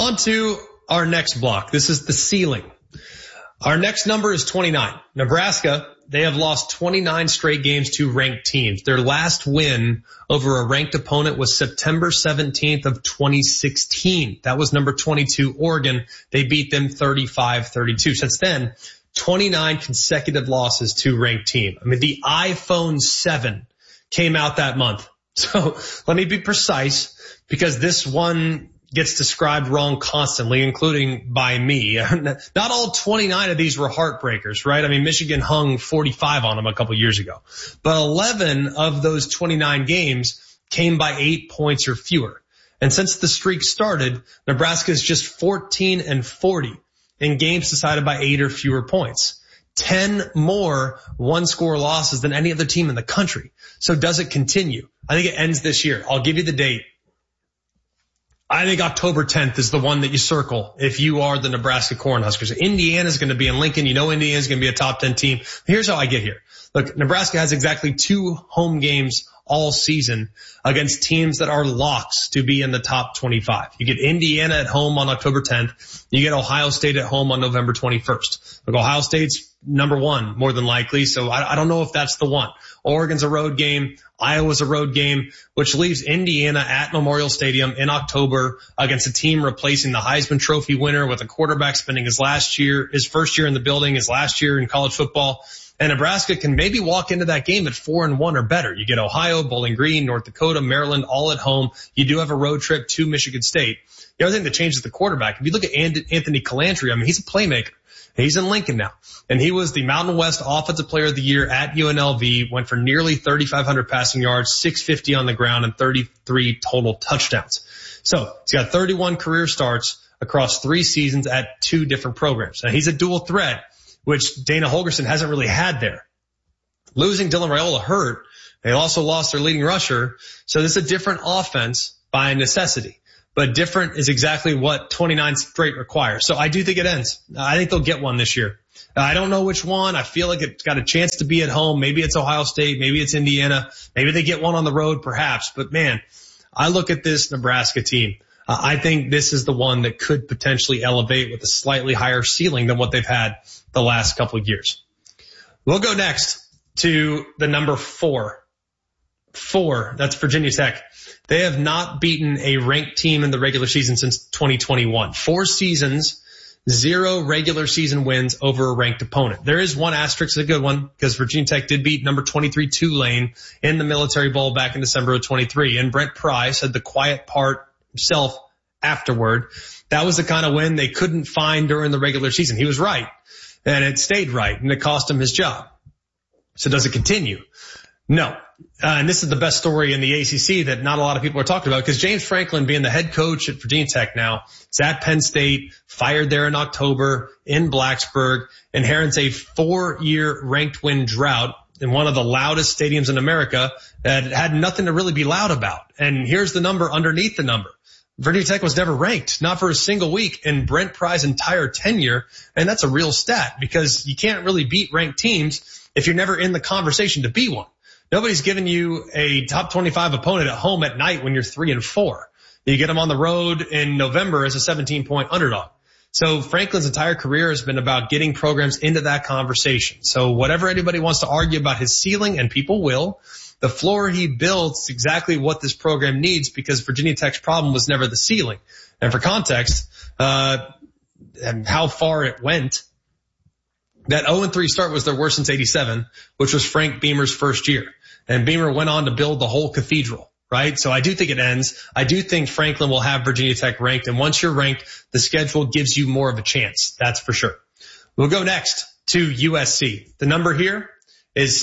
On to our next block. This is the ceiling. Our next number is 29. Nebraska, they have lost 29 straight games to ranked teams. Their last win over a ranked opponent was September 17th of 2016. That was number 22 Oregon. They beat them 35-32. Since then, 29 consecutive losses to ranked team. I mean, the iPhone 7 came out that month. So let me be precise, because this one gets described wrong constantly, including by me. Not all 29 of these were heartbreakers, right? I mean, Michigan hung 45 on them a couple years ago. But 11 of those 29 games came by 8 points or fewer. And since the streak started, Nebraska is just 14-40 in games decided by 8 or fewer points. 10 more one-score losses than any other team in the country. So does it continue? I think it ends this year. I'll give you the date. I think October 10th is the one that you circle if you are the Nebraska Cornhuskers. Indiana's going to be in Lincoln. You know Indiana's going to be a top 10 team. Here's how I get here. Look, Nebraska has exactly 2 home games all season against teams that are locks to be in the top 25. You get Indiana at home on October 10th. You get Ohio State at home on November 21st. Look, Ohio State's number 1 more than likely, so I don't know if that's the one. Oregon's a road game. Iowa's a road game, which leaves Indiana at Memorial Stadium in October against a team replacing the Heisman Trophy winner with a quarterback spending his first year in the building, his last year in college football. And Nebraska can maybe walk into that game at 4-1 or better. You get Ohio, Bowling Green, North Dakota, Maryland, all at home. You do have a road trip to Michigan State. The other thing that changes the quarterback, if you look at Anthony Calantri, I mean, he's a playmaker. He's in Lincoln now, and he was the Mountain West Offensive Player of the Year at UNLV, went for nearly 3,500 passing yards, 650 on the ground, and 33 total touchdowns. So he's got 31 career starts across 3 seasons at 2 different programs. Now he's a dual threat, which Dana Holgorsen hasn't really had there. Losing Dylan Raiola hurt. They also lost their leading rusher. So this is a different offense by necessity. But different is exactly what 29 straight requires. So I do think it ends. I think they'll get one this year. I don't know which one. I feel like it's got a chance to be at home. Maybe it's Ohio State. Maybe it's Indiana. Maybe they get one on the road, perhaps. But man, I look at this Nebraska team. I think this is the one that could potentially elevate with a slightly higher ceiling than what they've had the last couple of years. We'll go next to the number 4. 4, that's Virginia Tech. They have not beaten a ranked team in the regular season since 2021. 4 seasons, 0 regular season wins over a ranked opponent. There is one asterisk, a good one, because Virginia Tech did beat number 23 Tulane in the Military Bowl back in December of 23. And Brent Pry said the quiet part himself afterward. That was the kind of win they couldn't find during the regular season. He was right, and it stayed right, and it cost him his job. So does it continue? No. And this is the best story in the ACC that not a lot of people are talking about, because James Franklin, being the head coach at Virginia Tech now, is at Penn State, fired there in October in Blacksburg, inherits a 4-year ranked win drought in one of the loudest stadiums in America that had nothing to really be loud about. And here's the number underneath the number. Virginia Tech was never ranked, not for a single week in Brent Pry's entire tenure. And that's a real stat, because you can't really beat ranked teams if you're never in the conversation to be one. Nobody's giving you a top 25 opponent at home at night when you're 3-4. You get them on the road in November as a 17-point underdog. So Franklin's entire career has been about getting programs into that conversation. So whatever anybody wants to argue about his ceiling, and people will, the floor he builds is exactly what this program needs, because Virginia Tech's problem was never the ceiling. And for context, and how far it went, that 0-3 start was their worst since 87, which was Frank Beamer's first year. And Beamer went on to build the whole cathedral, right? So I do think it ends. I do think Franklin will have Virginia Tech ranked. And once you're ranked, the schedule gives you more of a chance. That's for sure. We'll go next to USC. The number here is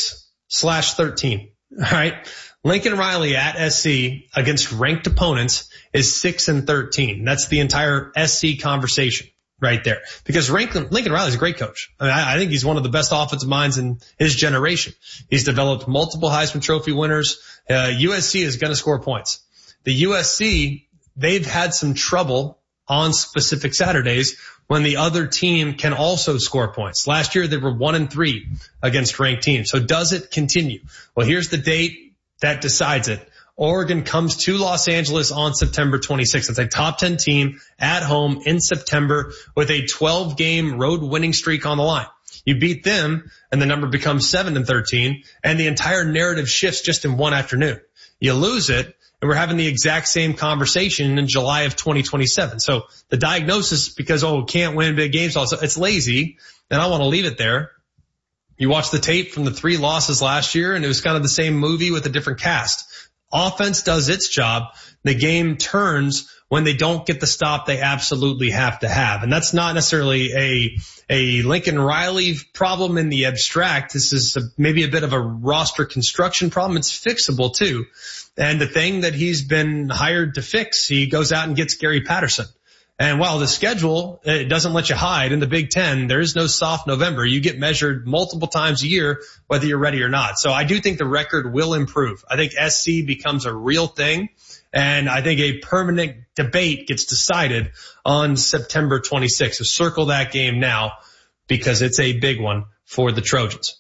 6/13. All right. Lincoln Riley at SC against ranked opponents is 6-13. That's the entire SC conversation right there. Because Lincoln Riley's a great coach. I mean, I think he's one of the best offensive minds in his generation. He's developed multiple Heisman Trophy winners. USC is going to score points. The USC, they've had some trouble on specific Saturdays when the other team can also score points. Last year, they were 1-3 against ranked teams. So does it continue? Well, here's the date that decides it. Oregon comes to Los Angeles on September 26th. It's a top 10 team at home in September with a 12-game road winning streak on the line. You beat them and the number becomes 7-13 and the entire narrative shifts just in one afternoon. You lose it and we're having the exact same conversation in July of 2027. So the diagnosis, because, can't win big games, also it's lazy, and I want to leave it there. You watch the tape from the 3 losses last year and it was kind of the same movie with a different cast. Offense does its job. The game turns when they don't get the stop they absolutely have to have. And that's not necessarily a Lincoln Riley problem in the abstract. This is maybe a bit of a roster construction problem. It's fixable too. And the thing that he's been hired to fix, he goes out and gets Gary Patterson. And while the schedule, it doesn't let you hide in the Big Ten, there is no soft November. You get measured multiple times a year, whether you're ready or not. So I do think the record will improve. I think SC becomes a real thing. And I think a permanent debate gets decided on September 26th. So circle that game now because it's a big one for the Trojans.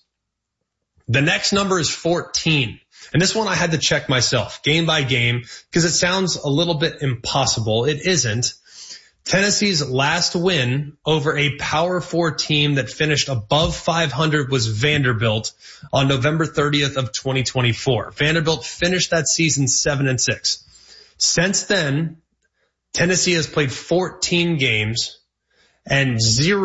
The next number is 14. And this one I had to check myself game by game because it sounds a little bit impossible. It isn't. Tennessee's last win over a Power 4 team that finished above 500 was Vanderbilt on November 30th of 2024. Vanderbilt finished that season 7-6. Since then, Tennessee has played 14 games and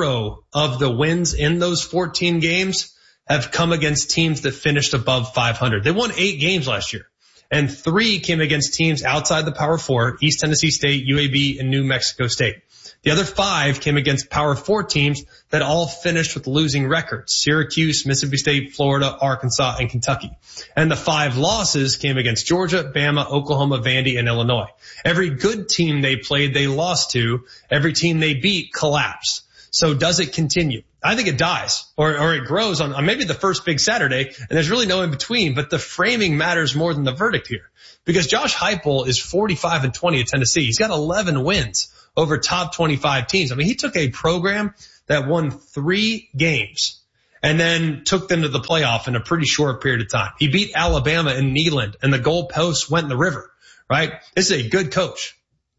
0 of the wins in those 14 games have come against teams that finished above 500. They won 8 games last year. And 3 came against teams outside the Power 4, East Tennessee State, UAB, and New Mexico State. The other 5 came against Power 4 teams that all finished with losing records: Syracuse, Mississippi State, Florida, Arkansas, and Kentucky. And the 5 losses came against Georgia, Bama, Oklahoma, Vandy, and Illinois. Every good team they played, they lost to. Every team they beat collapsed. So does it continue? I think it dies or it grows on maybe the first big Saturday, and there's really no in between, but the framing matters more than the verdict here because Josh Heupel is 45-20 at Tennessee. He's got 11 wins over top 25 teams. I mean, he took a program that won 3 games and then took them to the playoff in a pretty short period of time. He beat Alabama in Neyland and the goalposts went in the river, right? This is a good coach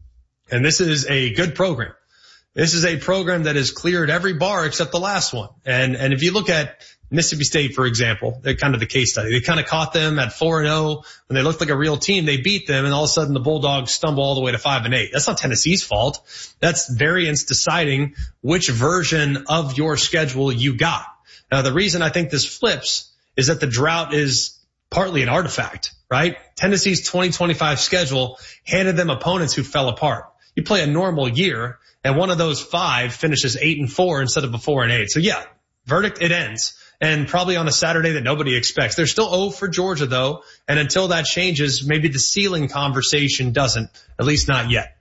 and this is a good program. This is a program that has cleared every bar except the last one. And if you look at Mississippi State, for example, they're kind of the case study. They kind of caught them at 4-0 when they looked like a real team. They beat them and all of a sudden the Bulldogs stumble all the way to 5-8. That's not Tennessee's fault. That's variance deciding which version of your schedule you got. Now, the reason I think this flips is that the drought is partly an artifact, right? Tennessee's 2025 schedule handed them opponents who fell apart. You play a normal year and one of those 5 finishes 8-4 instead of a 4-8. So yeah, verdict, it ends. And probably on a Saturday that nobody expects. They're still 0 for Georgia though. And until that changes, maybe the ceiling conversation doesn't, at least not yet.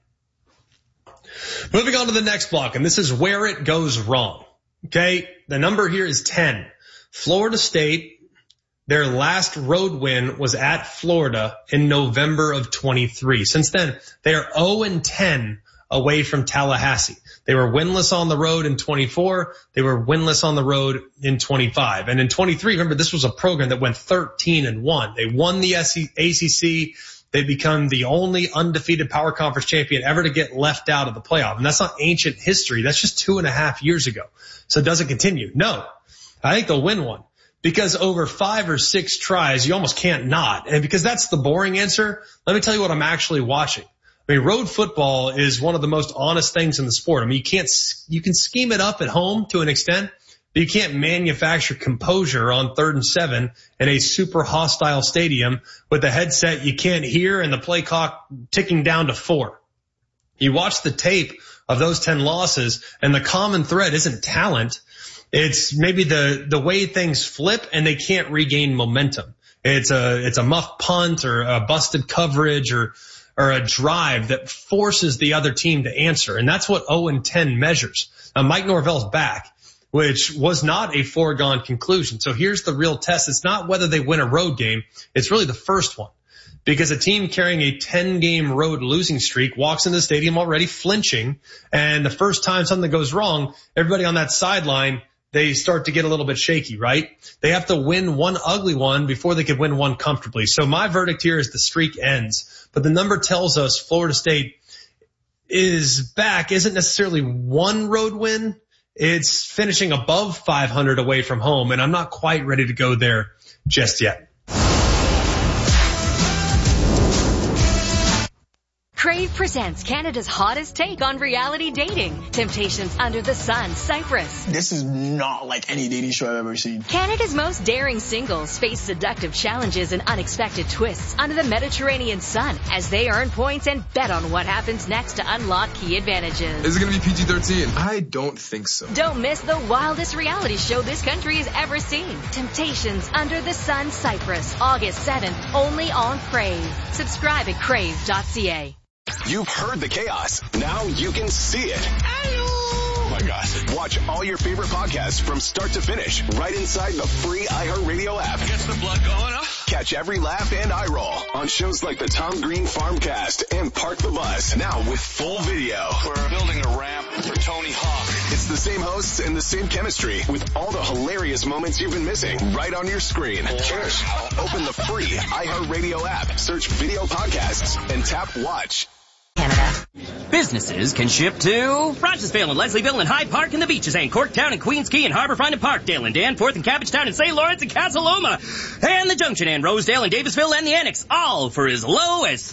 Moving on to the next block, and this is where it goes wrong. Okay. The number here is 10. Florida State, their last road win was at Florida in November of 23. Since then, they are 0-10 away from Tallahassee. They were winless on the road in 24. They were winless on the road in 25. And in 23, remember, this was a program that went 13-1. They won the ACC. They become the only undefeated Power Conference champion ever to get left out of the playoff. And that's not ancient history. That's just 2.5 years ago. So does it continue? No. I think they'll win one. Because over 5 or 6 tries, you almost can't not. And because that's the boring answer, let me tell you what I'm actually watching. I mean, road football is one of the most honest things in the sport. I mean, you can scheme it up at home to an extent, but you can't manufacture composure on 3rd and 7 in a super hostile stadium with a headset you can't hear and the play clock ticking down to 4. You watch the tape of those 10 losses and the common thread isn't talent. It's maybe the way things flip and they can't regain momentum. It's a muff punt or a busted coverage or a drive that forces the other team to answer. And that's what 0-10 measures. Now, Mike Norvell's back, which was not a foregone conclusion. So here's the real test. It's not whether they win a road game. It's really the first one. Because a team carrying a 10-game road losing streak walks into the stadium already flinching. And the first time something goes wrong, everybody on that sideline they start to get a little bit shaky, right? They have to win one ugly one before they could win one comfortably. So my verdict here is the streak ends. But the number tells us Florida State is back. Isn't necessarily one road win. It's finishing above 500 away from home. And I'm not quite ready to go there just yet. Crave presents Canada's hottest take on reality dating. Temptations Under the Sun, Cyprus. This is not like any dating show I've ever seen. Canada's most daring singles face seductive challenges and unexpected twists under the Mediterranean sun as they earn points and bet on what happens next to unlock key advantages. Is it going to be PG-13? I don't think so. Don't miss the wildest reality show this country has ever seen. Temptations Under the Sun, Cyprus, August 7th, only on Crave. Subscribe at crave.ca. You've heard the chaos. Now you can see it. Hello. Oh my God. Watch all your favorite podcasts from start to finish right inside the free iHeartRadio app. Gets the blood going, huh? Catch every laugh and eye roll on shows like the Tom Green Farmcast and Park the Bus. Now with full video. We're building a ramp for Tony Hawk. It's the same hosts and the same chemistry with all the hilarious moments you've been missing right on your screen. Cheers. Open the free iHeartRadio app, search video podcasts, and tap watch. Canada. Businesses can ship to Rogersville and Leslieville and Hyde Park and the Beaches and Corktown and Queens Quay and Harborfront and Parkdale and Danforth and Cabbagetown and St. Lawrence and Casa Loma and the Junction and Rosedale and Davisville and the Annex, all for as low as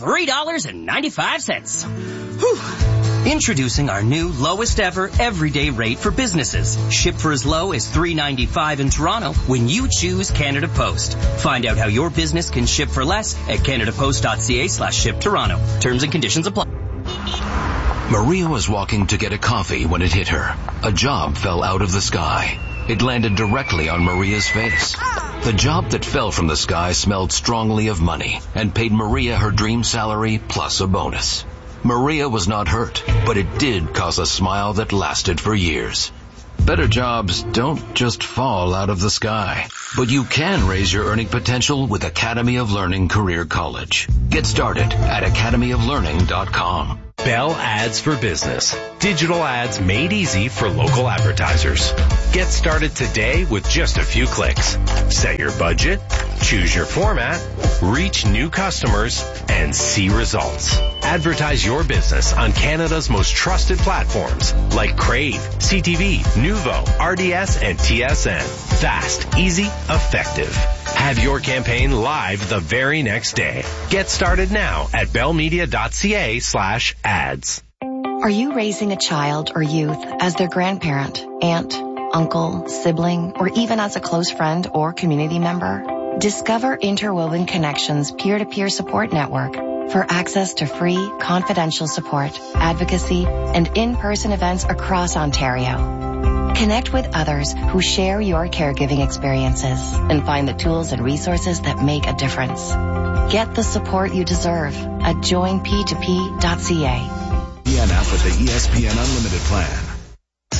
$3.95. Whew. Introducing our new lowest ever everyday rate for businesses. Ship for as low as $3.95 in Toronto when you choose Canada Post. Find out how your business can ship for less at canadapost.ca/ship Toronto. Terms and conditions apply. Maria was walking to get a coffee when it hit her. A job fell out of the sky. It landed directly on Maria's face. The job that fell from the sky smelled strongly of money and paid Maria her dream salary plus a bonus. Maria was not hurt, but it did cause a smile that lasted for years. Better jobs don't just fall out of the sky, but you can raise your earning potential with Academy of Learning Career College. Get started at academyoflearning.com. Bell Ads for Business. Digital ads made easy for local advertisers. Get started today with just a few clicks. Set your budget, choose your format, reach new customers, and see results. Advertise your business on Canada's most trusted platforms like Crave, CTV, Nuvo, RDS, and TSN. Fast, easy, effective. Have your campaign live the very next day. Get started now at bellmedia.ca/ads. Are you raising a child or youth as their grandparent, aunt, uncle, sibling, or even as a close friend or community member? Discover Interwoven Connections peer-to-peer support network for access to free, confidential support, advocacy, and in-person events across Ontario. Connect with others who share your caregiving experiences and find the tools and resources that make a difference. Get the support you deserve at joinp2p.ca. ESPN app with the ESPN Unlimited plan.